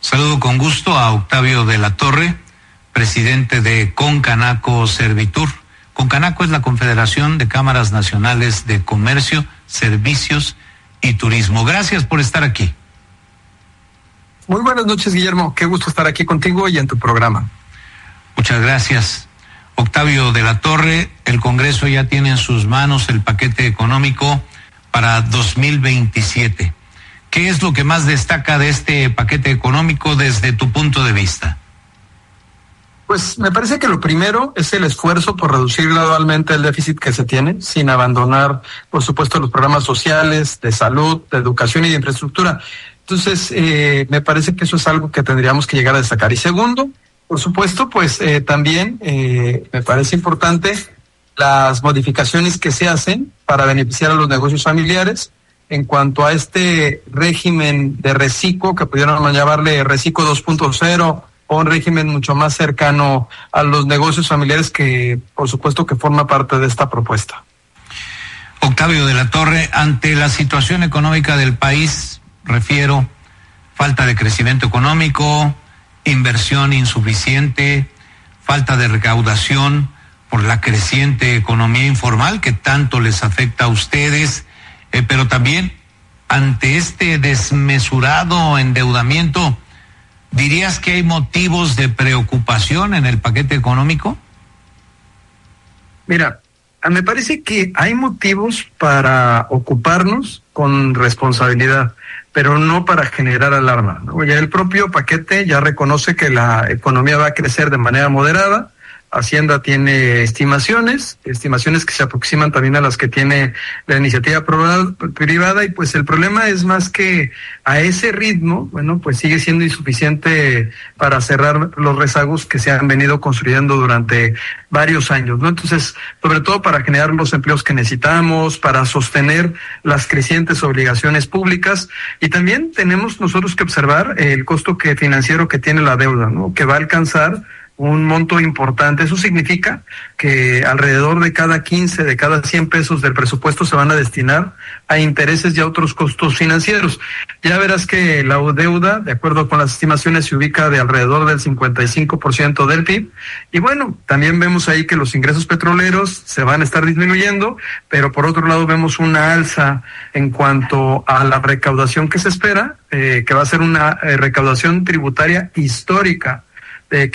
Saludo con gusto a Octavio de la Torre, presidente de Concanaco Servitur. Concanaco es la Confederación de Cámaras Nacionales de Comercio, Servicios y Turismo. Gracias por estar aquí. Muy buenas noches, Guillermo. Qué gusto estar aquí contigo y en tu programa. Muchas gracias. Octavio de la Torre, el Congreso ya tiene en sus manos el paquete económico para 2027. ¿Qué es lo que más destaca de este paquete económico desde tu punto de vista? Pues me parece que lo primero es el esfuerzo por reducir gradualmente el déficit que se tiene, sin abandonar, por supuesto, los programas sociales, de salud, de educación y de infraestructura. Entonces, me parece que eso es algo que tendríamos que llegar a destacar. Y segundo, por supuesto, pues también me parece importante las modificaciones que se hacen para beneficiar a los negocios familiares en cuanto a este régimen de reciclo, que pudieran llamarle reciclo 2.0, o un régimen mucho más cercano a los negocios familiares que, por supuesto, que forma parte de esta propuesta. Octavio de la Torre, ante la situación económica del país, refiero, falta de crecimiento económico, inversión insuficiente, falta de recaudación por la creciente economía informal que tanto les afecta a ustedes, pero también ante este desmesurado endeudamiento, ¿dirías que hay motivos de preocupación en el paquete económico? Mira, me parece que hay motivos para ocuparnos con responsabilidad, pero no para generar alarma, ¿no? Ya el propio paquete ya reconoce que la economía va a crecer de manera moderada. Hacienda tiene estimaciones que se aproximan también a las que tiene la iniciativa privada, y pues el problema es más que a ese ritmo, bueno, pues sigue siendo insuficiente para cerrar los rezagos que se han venido construyendo durante varios años, ¿no? Entonces, sobre todo para generar los empleos que necesitamos, para sostener las crecientes obligaciones públicas, y también tenemos nosotros que observar el costo financiero que tiene la deuda, ¿no? Que va a alcanzar un monto importante. Eso significa que alrededor de cada 15, de cada 100 pesos del presupuesto se van a destinar a intereses y a otros costos financieros. Ya verás que la deuda, de acuerdo con las estimaciones, se ubica de alrededor del 55% del PIB. Y bueno, también vemos ahí que los ingresos petroleros se van a estar disminuyendo, pero por otro lado vemos una alza en cuanto a la recaudación que se espera, que va a ser una recaudación tributaria histórica de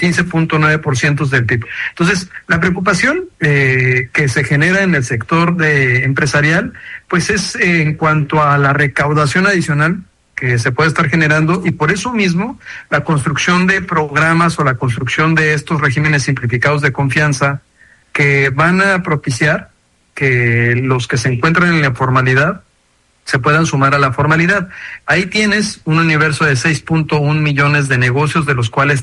15.9% del PIB. Entonces, la preocupación que se genera en el sector empresarial, pues es en cuanto a la recaudación adicional que se puede estar generando, y por eso mismo la construcción de programas o la construcción de estos regímenes simplificados de confianza que van a propiciar que los que se encuentran en la informalidad se puedan sumar a la formalidad. Ahí tienes un universo de 6.1 millones de negocios, de los cuales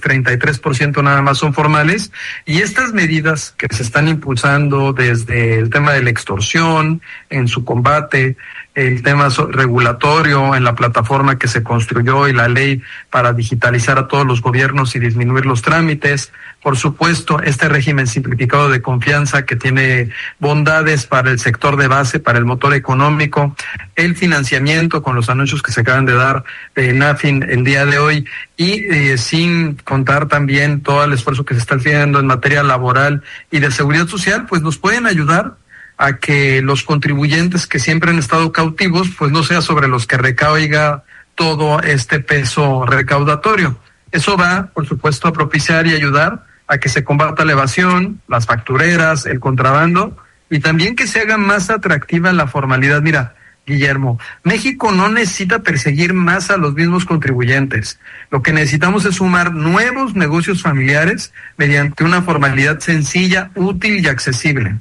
33% nada más son formales, y estas medidas que se están impulsando desde el tema de la extorsión, en su combate, el tema regulatorio en la plataforma que se construyó y la ley para digitalizar a todos los gobiernos y disminuir los trámites. Por supuesto, este régimen simplificado de confianza que tiene bondades para el sector de base, para el motor económico, el financiamiento con los anuncios que se acaban de dar de NAFIN el día de hoy, y sin contar también todo el esfuerzo que se está haciendo en materia laboral y de seguridad social, pues nos pueden ayudar a que los contribuyentes que siempre han estado cautivos, pues no sea sobre los que recaiga todo este peso recaudatorio. Eso va, por supuesto, a propiciar y ayudar a que se combata la evasión, las factureras, el contrabando, y también que se haga más atractiva la formalidad. Mira, Guillermo, México no necesita perseguir más a los mismos contribuyentes. Lo que necesitamos es sumar nuevos negocios familiares mediante una formalidad sencilla, útil y accesible.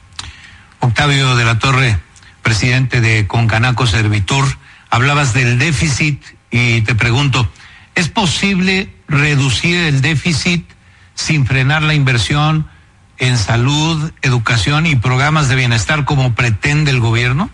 Octavio de la Torre, presidente de Concanaco Servitur, hablabas del déficit y te pregunto, ¿es posible reducir el déficit sin frenar la inversión en salud, educación y programas de bienestar como pretende el gobierno?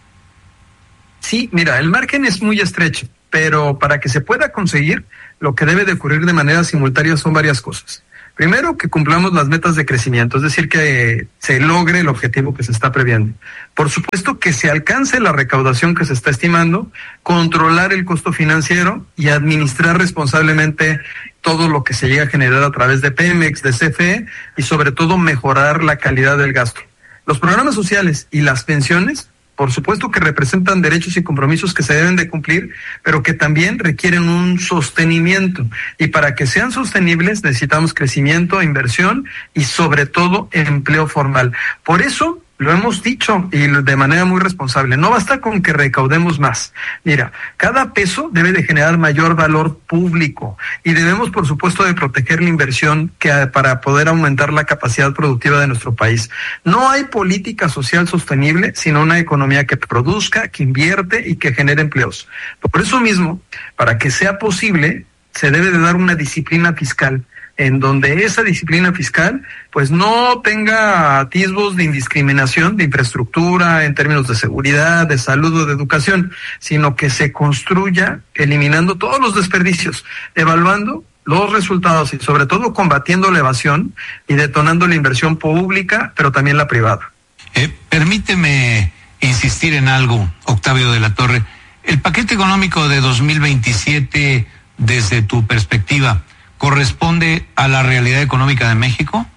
Sí, mira, el margen es muy estrecho, pero para que se pueda conseguir, lo que debe de ocurrir de manera simultánea son varias cosas. Primero, que cumplamos las metas de crecimiento, es decir, que se logre el objetivo que se está previendo. Por supuesto, que se alcance la recaudación que se está estimando, controlar el costo financiero y administrar responsablemente todo lo que se llega a generar a través de Pemex, de CFE, y sobre todo mejorar la calidad del gasto. Los programas sociales y las pensiones, por supuesto que representan derechos y compromisos que se deben de cumplir, pero que también requieren un sostenimiento. Y para que sean sostenibles necesitamos crecimiento, inversión y sobre todo empleo formal. Por eso lo hemos dicho y de manera muy responsable, no basta con que recaudemos más. Mira, cada peso debe de generar mayor valor público y debemos, por supuesto, de proteger la inversión para poder aumentar la capacidad productiva de nuestro país. No hay política social sostenible sino una economía que produzca, que invierte y que genere empleos. Por eso mismo, para que sea posible, se debe de dar una disciplina fiscal, en donde esa disciplina fiscal pues no tenga atisbos de indiscriminación de infraestructura en términos de seguridad, de salud o de educación, sino que se construya eliminando todos los desperdicios, evaluando los resultados y sobre todo combatiendo la evasión y detonando la inversión pública, pero también la privada. Permíteme insistir en algo, Octavio de la Torre. El paquete económico de 2027, desde tu perspectiva, ¿corresponde a la realidad económica de México?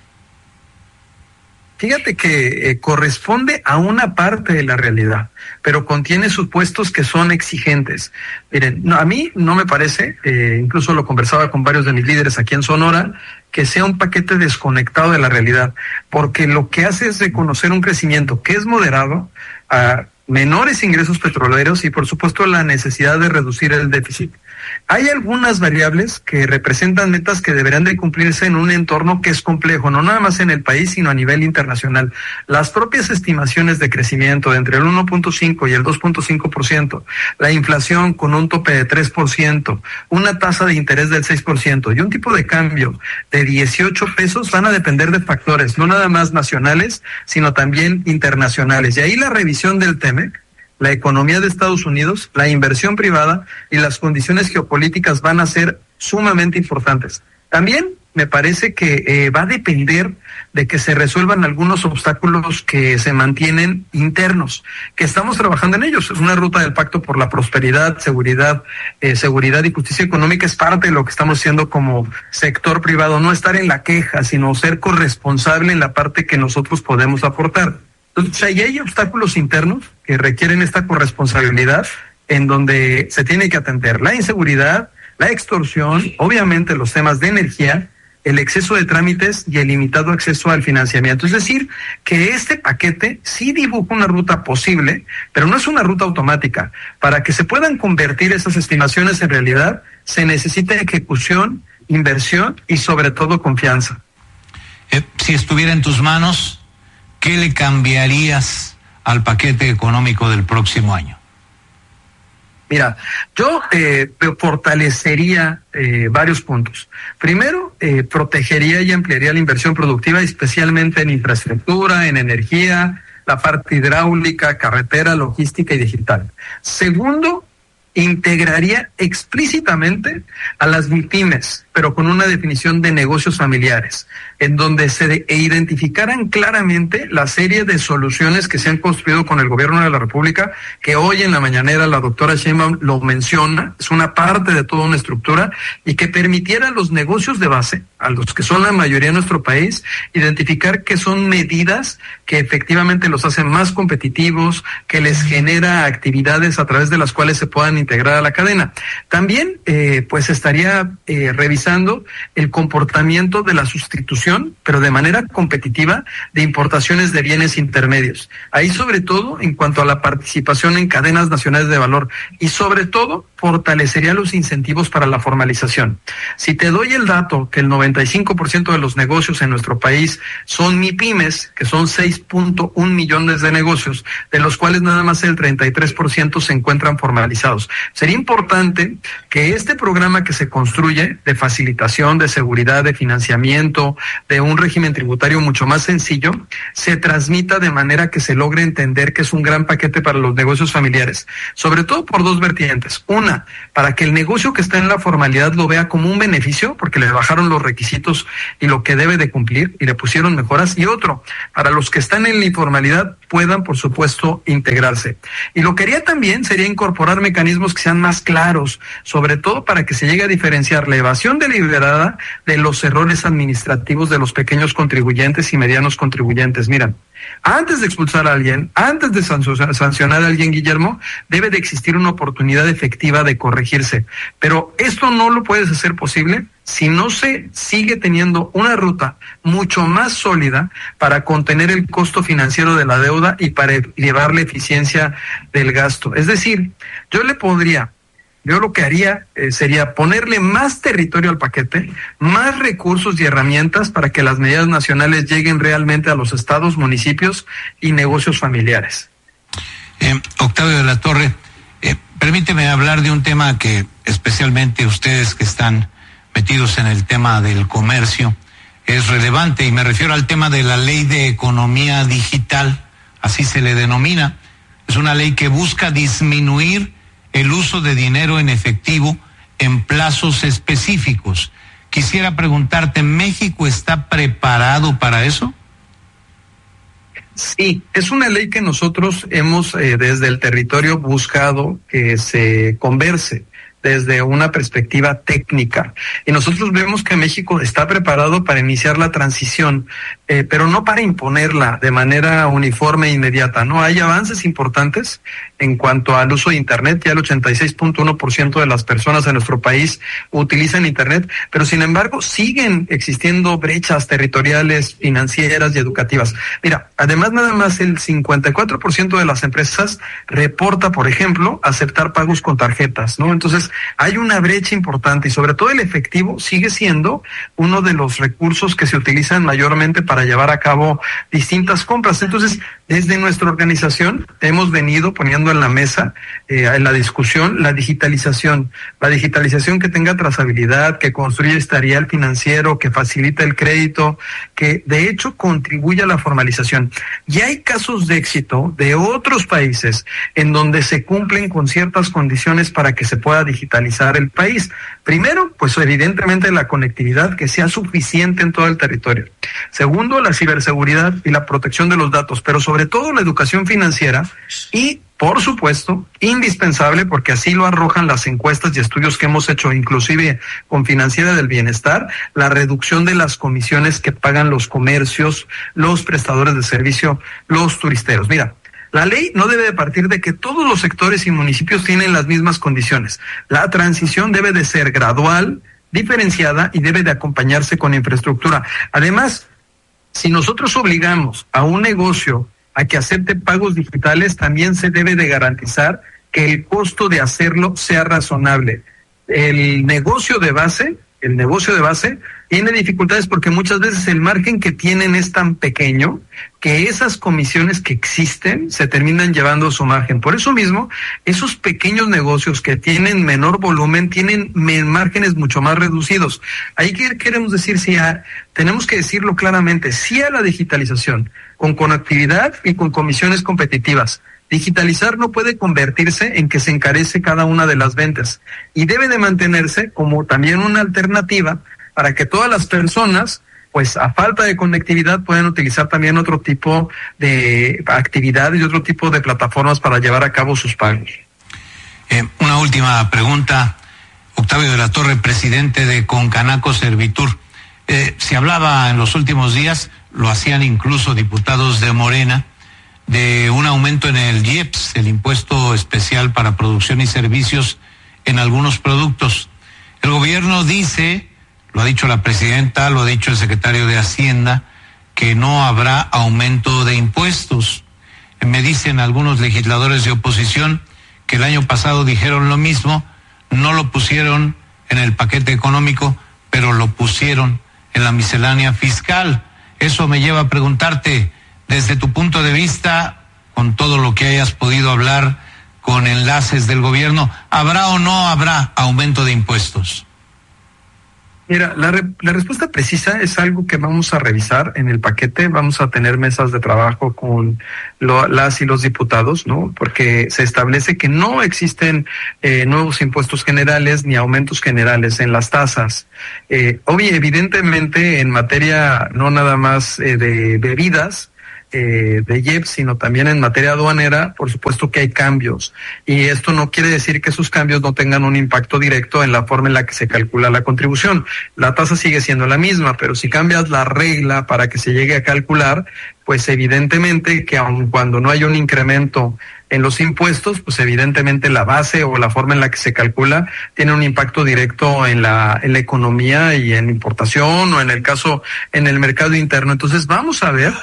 Fíjate que corresponde a una parte de la realidad, pero contiene supuestos que son exigentes. Miren, a mí no me parece, incluso lo conversaba con varios de mis líderes aquí en Sonora, que sea un paquete desconectado de la realidad, porque lo que hace es reconocer un crecimiento que es moderado, a menores ingresos petroleros y por supuesto la necesidad de reducir el déficit. Hay algunas variables que representan metas que deberán de cumplirse en un entorno que es complejo, no nada más en el país, sino a nivel internacional. Las propias estimaciones de crecimiento de entre el 1.5 y el 2.5%, la inflación con un tope de 3%, una tasa de interés del 6% y un tipo de cambio de 18 pesos van a depender de factores, no nada más nacionales, sino también internacionales. Y ahí la revisión del TEMEC, la economía de Estados Unidos, la inversión privada y las condiciones geopolíticas van a ser sumamente importantes. También me parece que va a depender de que se resuelvan algunos obstáculos que se mantienen internos, que estamos trabajando en ellos. Es una ruta del Pacto por la Prosperidad, seguridad y justicia económica, es parte de lo que estamos haciendo como sector privado, no estar en la queja, sino ser corresponsable en la parte que nosotros podemos aportar. Entonces, ahí hay obstáculos internos que requieren esta corresponsabilidad, en donde se tiene que atender la inseguridad, la extorsión, obviamente los temas de energía, el exceso de trámites y el limitado acceso al financiamiento. Es decir, que este paquete sí dibuja una ruta posible, pero no es una ruta automática. Para que se puedan convertir esas estimaciones en realidad, se necesita ejecución, inversión y sobre todo confianza. Si estuviera en tus manos, ¿qué le cambiarías al paquete económico del próximo año? Mira, yo fortalecería varios puntos. Primero, protegería y ampliaría la inversión productiva, especialmente en infraestructura, en energía, la parte hidráulica, carretera, logística y digital. Segundo, integraría explícitamente a las MIPYMES, pero con una definición de negocios familiares, en donde se identificaran claramente la serie de soluciones que se han construido con el gobierno de la República, que hoy en la mañanera la doctora Sheinbaum lo menciona, es una parte de toda una estructura, y que permitiera a los negocios de base, a los que son la mayoría de nuestro país, identificar que son medidas que efectivamente los hacen más competitivos, que les genera actividades a través de las cuales se puedan integrar a la cadena. También pues estaría revisando el comportamiento de la sustitución, pero de manera competitiva, de importaciones de bienes intermedios. Ahí sobre todo en cuanto a la participación en cadenas nacionales de valor y sobre todo fortalecería los incentivos para la formalización. Si te doy el dato que el 95% de los negocios en nuestro país son MIPYMES, que son 6.1 millones de negocios, de los cuales nada más el 33% se encuentran formalizados. Sería importante que este programa que se construye de facilitación, de seguridad, de financiamiento, de un régimen tributario mucho más sencillo, se transmita de manera que se logre entender que es un gran paquete para los negocios familiares, sobre todo por dos vertientes. Una, Una, para que el negocio que está en la formalidad lo vea como un beneficio, porque le bajaron los requisitos y lo que debe de cumplir y le pusieron mejoras. Y otro, para los que están en la informalidad puedan, por supuesto, integrarse. Y lo que haría también sería incorporar mecanismos que sean más claros, sobre todo para que se llegue a diferenciar la evasión deliberada de los errores administrativos de los pequeños contribuyentes y medianos contribuyentes. Mira, antes de expulsar a alguien, antes de sancionar a alguien, Guillermo, debe de existir una oportunidad efectiva de corregirse. Pero esto no lo puedes hacer posible si no se sigue teniendo una ruta mucho más sólida para contener el costo financiero de la deuda y para elevar la eficiencia del gasto. Es decir, yo lo que haría sería ponerle más territorio al paquete, más recursos y herramientas para que las medidas nacionales lleguen realmente a los estados, municipios y negocios familiares. Octavio de la Torre, permíteme hablar de un tema que especialmente ustedes que están metidos en el tema del comercio es relevante, y me refiero al tema de la Ley de Economía Digital, así se le denomina. Es una ley que busca disminuir el uso de dinero en efectivo en plazos específicos. Quisiera preguntarte, ¿México está preparado para eso? Sí, es una ley que nosotros hemos desde el territorio buscado que se converse desde una perspectiva técnica. Y nosotros vemos que México está preparado para iniciar la transición, pero no para imponerla de manera uniforme e inmediata. No, hay avances importantes en cuanto al uso de Internet. Ya el 86.1% de las personas en nuestro país utilizan Internet, pero sin embargo siguen existiendo brechas territoriales, financieras y educativas. Mira, además nada más el 54% de las empresas reporta, por ejemplo, aceptar pagos con tarjetas, ¿no? Entonces, hay una brecha importante y sobre todo el efectivo sigue siendo uno de los recursos que se utilizan mayormente para llevar a cabo distintas compras. Entonces, desde nuestra organización hemos venido poniendo en la mesa, en la discusión, la digitalización que tenga trazabilidad, que construya historial financiero, que facilite el crédito, que de hecho contribuya a la formalización. Y hay casos de éxito de otros países en donde se cumplen con ciertas condiciones para que se pueda digitalizar el país. Primero, pues evidentemente la conectividad que sea suficiente en todo el territorio. Segundo, la ciberseguridad y la protección de los datos, pero sobre todo la educación financiera y, por supuesto, indispensable, porque así lo arrojan las encuestas y estudios que hemos hecho, inclusive con Financiera del Bienestar, la reducción de las comisiones que pagan los comercios, los prestadores de servicio, los turisteros. Mira, la ley no debe de partir de que todos los sectores y municipios tienen las mismas condiciones. La transición debe de ser gradual, diferenciada y debe de acompañarse con infraestructura. Además, si nosotros obligamos a un negocio a que acepte pagos digitales, también se debe de garantizar que el costo de hacerlo sea razonable. El negocio de base tiene dificultades porque muchas veces el margen que tienen es tan pequeño que esas comisiones que existen se terminan llevando su margen. Por eso mismo, esos pequeños negocios que tienen menor volumen tienen márgenes mucho más reducidos. Ahí queremos decir, tenemos que decirlo claramente, sí a la digitalización, con conectividad y con comisiones competitivas. Digitalizar no puede convertirse en que se encarece cada una de las ventas y debe de mantenerse como también una alternativa para que todas las personas, pues a falta de conectividad, puedan utilizar también otro tipo de actividades y otro tipo de plataformas para llevar a cabo sus pagos. Una última pregunta. Octavio de la Torre, presidente de Concanaco Servitur. Se hablaba en los últimos días, lo hacían incluso diputados de Morena, de un aumento en el IEPS, el impuesto especial para producción y servicios en algunos productos. El gobierno dice, lo ha dicho la presidenta, lo ha dicho el secretario de Hacienda, que no habrá aumento de impuestos. Me dicen algunos legisladores de oposición que el año pasado dijeron lo mismo, no lo pusieron en el paquete económico, pero lo pusieron en la miscelánea fiscal. Eso me lleva a preguntarte, desde tu punto de vista, con todo lo que hayas podido hablar con enlaces del gobierno, ¿habrá o no habrá aumento de impuestos? Mira, la respuesta precisa es algo que vamos a revisar en el paquete. Vamos a tener mesas de trabajo con las y los diputados, ¿no? Porque se establece que no existen nuevos impuestos generales ni aumentos generales en las tasas. Evidentemente, en materia no nada más de bebidas, de IEPS, sino también en materia aduanera, por supuesto que hay cambios. Y esto no quiere decir que esos cambios no tengan un impacto directo en la forma en la que se calcula la contribución. La tasa sigue siendo la misma, pero si cambias la regla para que se llegue a calcular, pues evidentemente que aun cuando no hay un incremento en los impuestos, pues evidentemente la base o la forma en la que se calcula tiene un impacto directo en la economía y en importación o en el caso en el mercado interno. Entonces vamos a ver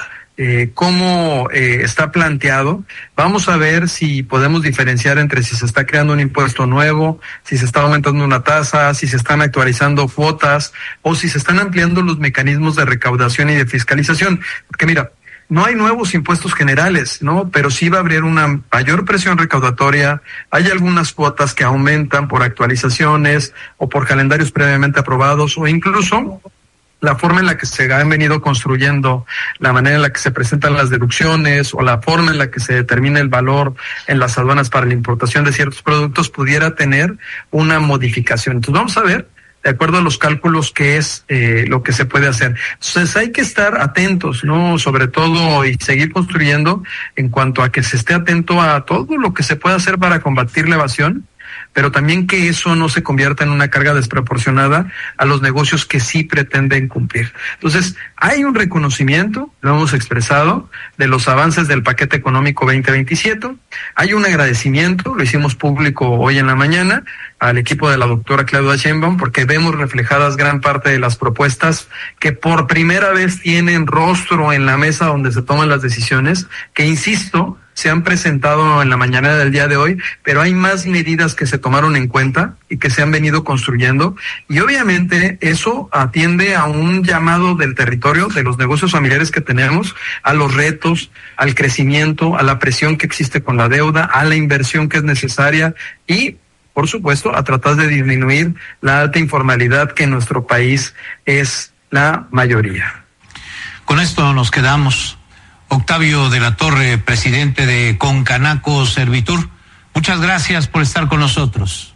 cómo está planteado. Vamos a ver si podemos diferenciar entre si se está creando un impuesto nuevo, si se está aumentando una tasa, si se están actualizando cuotas o si se están ampliando los mecanismos de recaudación y de fiscalización. Porque mira, no hay nuevos impuestos generales, ¿no? Pero sí va a haber una mayor presión recaudatoria. Hay algunas cuotas que aumentan por actualizaciones o por calendarios previamente aprobados o incluso la forma en la que se han venido construyendo, la manera en la que se presentan las deducciones o la forma en la que se determina el valor en las aduanas para la importación de ciertos productos pudiera tener una modificación. Entonces vamos a ver, de acuerdo a los cálculos, qué es lo que se puede hacer. Entonces hay que estar atentos, ¿no? Sobre todo y seguir construyendo en cuanto a que se esté atento a todo lo que se puede hacer para combatir la evasión, pero también que eso no se convierta en una carga desproporcionada a los negocios que sí pretenden cumplir. Entonces, hay un reconocimiento, lo hemos expresado, de los avances del paquete económico 2027. Hay un agradecimiento, lo hicimos público hoy en la mañana, al equipo de la doctora Claudia Sheinbaum, porque vemos reflejadas gran parte de las propuestas que por primera vez tienen rostro en la mesa donde se toman las decisiones, que insisto, se han presentado en la mañana del día de hoy, pero hay más medidas que se tomaron en cuenta y que se han venido construyendo, y obviamente eso atiende a un llamado del territorio, de los negocios familiares que tenemos, a los retos, al crecimiento, a la presión que existe con la deuda, a la inversión que es necesaria y, por supuesto, a tratar de disminuir la alta informalidad que en nuestro país es la mayoría. Con esto nos quedamos. Octavio de la Torre, presidente de Concanaco Servitur, muchas gracias por estar con nosotros.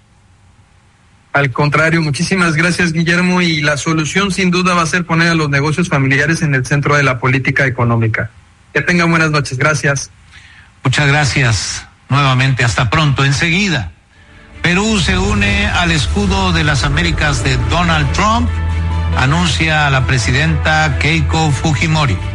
Al contrario, muchísimas gracias, Guillermo, y la solución sin duda va a ser poner a los negocios familiares en el centro de la política económica. Que tengan buenas noches, gracias. Muchas gracias, nuevamente, hasta pronto. Enseguida, Perú se une al escudo de las Américas de Donald Trump, anuncia a la presidenta Keiko Fujimori.